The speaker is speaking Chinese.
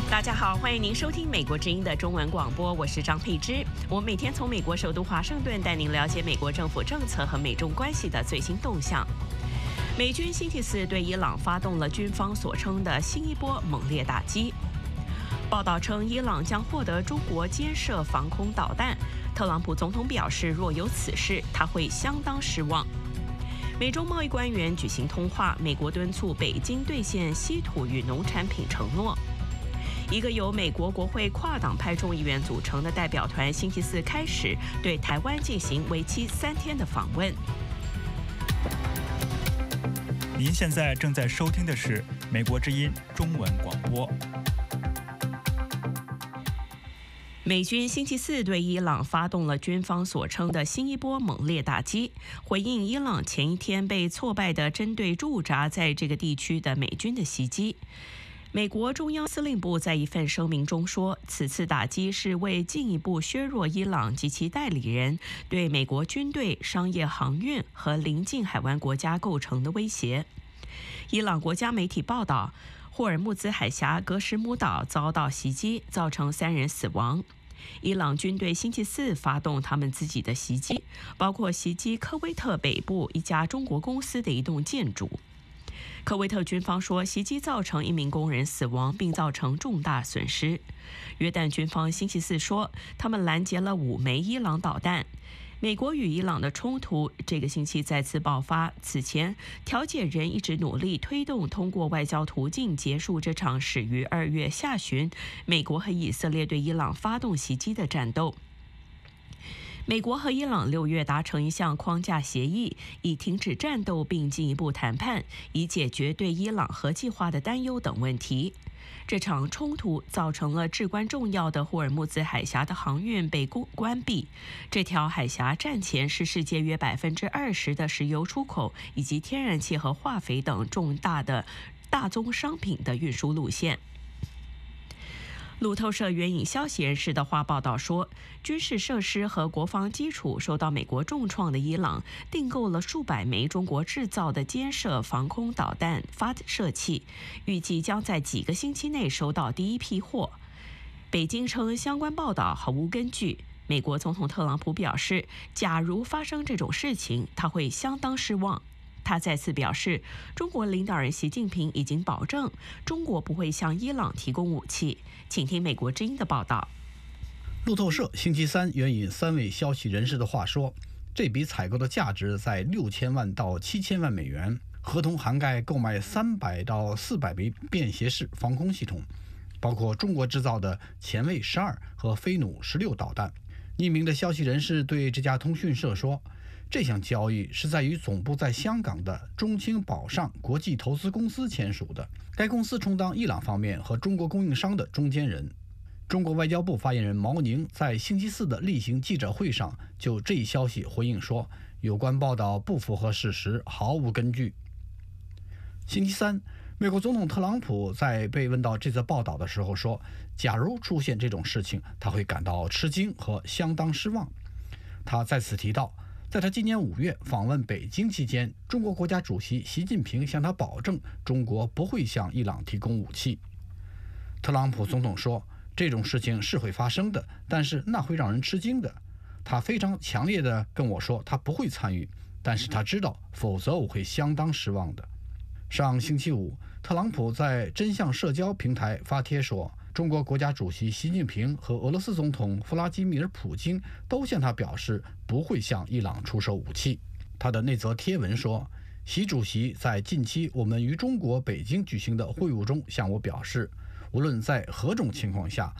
大家好，欢迎您收听美国之音的中文广播，我是张佩芝。我们每天从美国首都华盛顿带您了解美国政府政策和美中关系的最新动向。美军星期四对伊朗发动了军方所称的新一波猛烈打击。报道称，伊朗将获得中国监射防空导弹。特朗普总统表示，若有此事，他会相当失望。美中贸易官员举行通话，美国敦促北京兑现稀土与农产品承诺。一个由美国国会跨党派众议员组成的代表团星期四开始对台湾进行为期3天的访问。 您现在正在收听的是美国之音中文广播。 美军星期四对伊朗发动了军方所称的新一波猛烈打击，回应伊朗前一天被挫败的针对驻扎在这个地区的美军的袭击。美国中央司令部在一份声明中说，此次打击是为进一步削弱伊朗及其代理人对美国军队、商业航运和邻近海湾国家构成的威胁。伊朗国家媒体报道，霍尔木兹海峡格什姆岛遭到袭击，造成3人死亡。伊朗军队星期四发动他们自己的袭击，包括袭击科威特北部一家中国公司的一栋建筑。科威特军方说，袭击造成1名工人死亡，并造成重大损失。约旦军方星期四说，他们拦截了5枚伊朗导弹。美国与伊朗的冲突这个星期再次爆发。此前，调解人一直努力推动通过外交途径结束这场始于2月下旬美国和以色列对伊朗发动袭击的战斗。美国和伊朗6月达成一项框架协议，以停止战斗并进一步谈判，以解决对伊朗核计划的担忧等问题。这场冲突造成了至关重要的霍尔木兹海峡的航运被关闭。这条海峡战前是世界约20%的石油出口以及天然气和化肥等重大的大宗商品的运输路线。路透社援引消息人士的话报道说，军事设施和国防基础受到美国重创的伊朗订购了数百枚中国制造的监射防空导弹发射器，预计将在几个星期内收到第一批货。北京称相关报道毫无根据。美国总统特朗普表示，假如发生这种事情，他会相当失望。他再次表示，中国领导人习近平已经保证中国不会向伊朗提供武器。请听美国之音的报道。 路透社星期三援引3位消息人士的话说，这笔采购的价值在6000万到7000万美元，合同涵盖购买300到400枚便携式防空系统，包括中国制造的前卫12和飞弩16导弹。匿名的消息人士对这家通讯社说，这项交易是在与总部在香港的中青宝上国际投资公司签署的，该公司充当伊朗方面和中国供应商的中间人。中国外交部发言人毛宁在星期四的例行记者会上就这一消息回应说，有关报道不符合事实，毫无根据。星期三，美国总统特朗普在被问到这则报道的时候说，假如出现这种事情，他会感到吃惊和相当失望。他再次提到，在他今年5月访问北京期间，中国国家主席习近平向他保证，中国不会向伊朗提供武器。特朗普总统说，这种事情是会发生的，但是那会让人吃惊的。他非常强烈地跟我说，他不会参与，但是他知道，否则我会相当失望的。上星期五，特朗普在真相社交平台发帖说，中国国家主席习近平和俄罗斯总统弗拉基米尔·普京都向他表示不会向伊朗出售武器。他的那则贴文说，习主席在近期我们与中国北京举行的会晤中向我表示，无论在何种情况下，